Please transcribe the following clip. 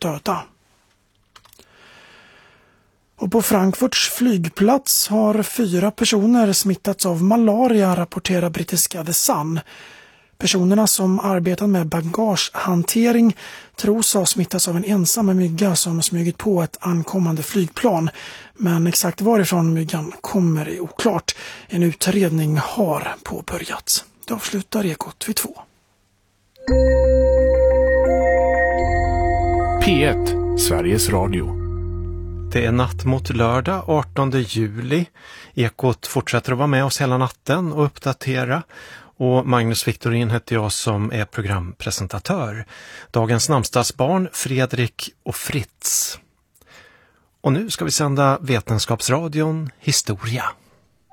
döda. Och på Frankfurts flygplats har 4 personer smittats av malaria, rapporterar brittiska The Sun. Personerna som arbetat med bagagehantering tros ha smittats av en ensam mygga som smugit på ett ankommande flygplan. Men exakt varifrån myggan kommer är oklart. En utredning har påbörjats. Det avslutar Ekot vid 2. P1, Sveriges Radio. Det är natt mot lördag 18 juli. Ekot fortsätter att vara med oss hela natten och uppdatera. Och Magnus Victorin heter jag som är programpresentatör. Dagens namnsdagsbarn Fredrik och Fritz. Och nu ska vi sända Vetenskapsradion Historia.